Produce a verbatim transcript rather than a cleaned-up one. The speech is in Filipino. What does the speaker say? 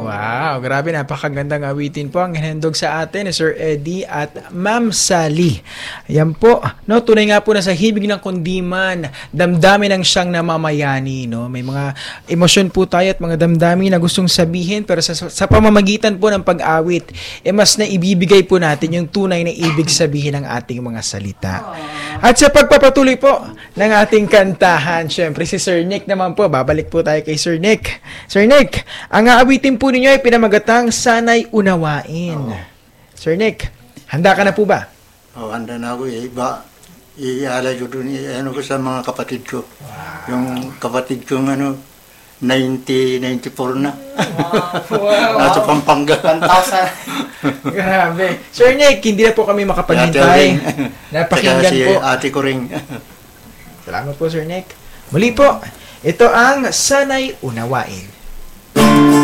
Wow, grabe, napakagandang awitin po ang hinandog sa atin ni Sir Eddie at Ma'am Sally. Ayan po, no, tunay nga po na sa hibig ng kundiman, damdamin ang siyang namamayani, no. May mga emosyon po tayo at mga damdamin na gustong sabihin, pero sa, sa pamamagitan po ng pag-awit, eh mas na ibibigay po natin yung tunay na ibig sabihin ng ating mga salita. At sa pagpapatuloy po ng ating kantahan, syempre si Sir Nick naman po, babalik po tayo kay Sir Nick. Sir Nick, ang aawitin po ninyo ay pinamagatang Sana'y Unawain. Oo. Sir Nick, handa ka na po ba? Oh, handa na ako eh. Iba, ialay ko dun, i- ano ko sa mga kapatid ko. Yung kapatid ko, ano, nineteen ninety-four na. Wow. Nasa Pampanga. one thousand. Grabe. Sir Nick, hindi na po kami Ate makapaghintay. Ring. Napakinggan Saka si po. ate ko rin. Salamat po, Sir Nick. Muli po, ito ang Sana'y Unawain.